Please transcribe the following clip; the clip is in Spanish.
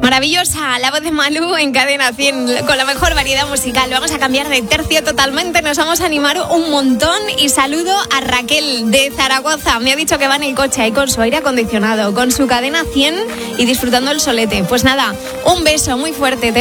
Maravillosa, la voz de Malú en Cadena 100, con la mejor variedad musical. Vamos a cambiar de tercio totalmente, nos vamos a animar un montón. Y saludo a Raquel de Zaragoza. Me ha dicho que va en el coche ahí con su aire acondicionado, con su Cadena 100 y disfrutando el solete. Pues nada, un beso muy fuerte.